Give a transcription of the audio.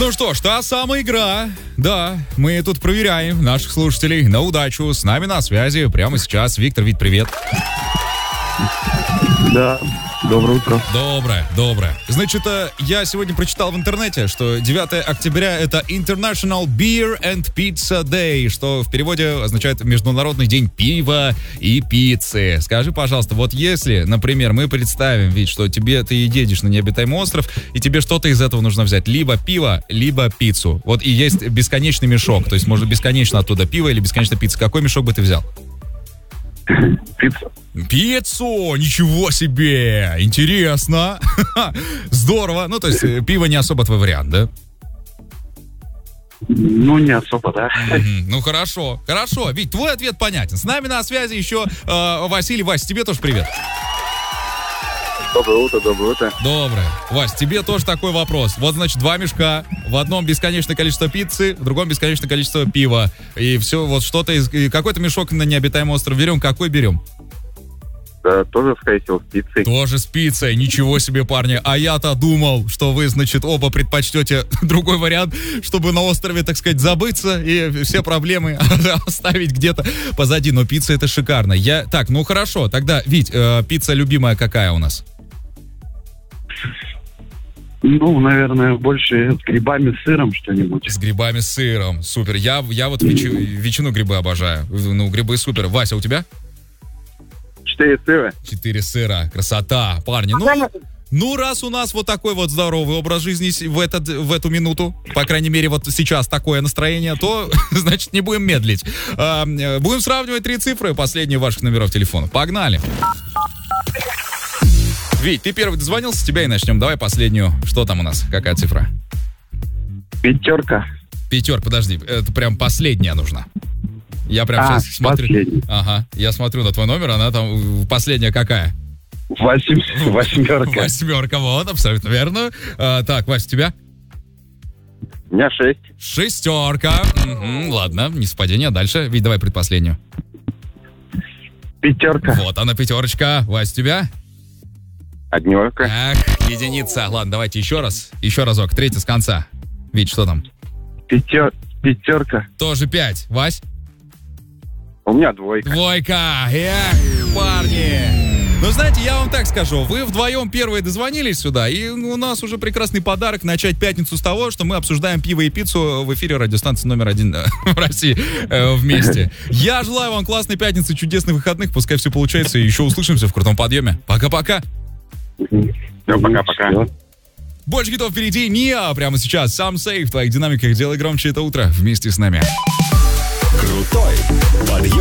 Ну что ж, та самая игра. Да, мы тут проверяем наших слушателей на удачу. С нами на связи прямо сейчас Виктор. Вить, привет. Да, доброе утро. Доброе. Значит, я сегодня прочитал в интернете, что 9 октября это International Beer and Pizza Day, что в переводе означает Международный день пива и пиццы. Скажи, пожалуйста, вот если, например, мы представим, ведь, что ты едешь на необитаемый остров, и тебе что-то из этого нужно взять, либо пиво, либо пиццу. Вот и есть бесконечный мешок, то есть можно бесконечно оттуда пиво или бесконечно пицца. Какой мешок бы ты взял? Пиццу! Ничего себе! Интересно! Здорово! Ну, то есть, пиво не особо твой вариант, да? Ну, не особо, да. Ну, хорошо. Вить, твой ответ понятен. С нами на связи еще Василий. Вась, тебе тоже привет. Доброе утро. Доброе. Вась, тебе тоже такой вопрос. Вот, значит, 2 мешка. В одном бесконечное количество пиццы, в другом бесконечное количество пива. И все, вот что-то из... Какой-то мешок на необитаемый остров берем. Какой берем? Да, тоже, скорее всего, с пиццей. Тоже с пиццей. Ничего себе, парни. А я-то думал, что вы, значит, оба предпочтете другой вариант, чтобы на острове, так сказать, забыться и все проблемы оставить где-то позади. Но пицца — это шикарно. Так, ну хорошо. Тогда, Вить, пицца любимая какая у нас? Ну, наверное, больше с грибами, с сыром что-нибудь. С грибами, с сыром. Супер. Я вот ветчину грибы обожаю. Ну, грибы супер. Вася, у тебя? 4 сыра. 4 сыра. Красота. Парни, ну, раз у нас вот такой вот здоровый образ жизни в эту минуту, по крайней мере, вот сейчас такое настроение, то, значит, не будем медлить. Будем сравнивать 3 цифры, последние ваших номеров телефонов. Погнали. Вить, ты первый дозвонился, с тебя и начнем. Давай последнюю. Что там у нас? Какая цифра? 5. 5, подожди. Это прям последняя нужна. Я прям сейчас смотрю. Последняя. Ага, я смотрю на твой номер, она там последняя какая? 8. 8, вот, абсолютно верно. Так, Вась, у тебя? У меня 6. 6. Ладно, не совпадение. Дальше. Вить, давай предпоследнюю. 5. Вот она, 5. Вась, у тебя? 1. Ах, единица. Ладно, давайте еще раз. Еще разок. 3 с конца. Вить, что там? 5. Тоже 5. Вась? У меня 2. 2. Эх, парни. Ну, знаете, я вам так скажу. Вы вдвоем первые дозвонились сюда, и у нас уже прекрасный подарок начать пятницу с того, что мы обсуждаем пиво и пиццу в эфире радиостанции номер 1 в России вместе. Я желаю вам классной пятницы, чудесных выходных. Пускай все получается, и еще услышимся в крутом подъеме. Пока-пока. Пока-пока. Больше хитов впереди. Ниа прямо сейчас. Сам Сейв в твоих динамиках. Делай громче это утро вместе с нами. Крутой подъем.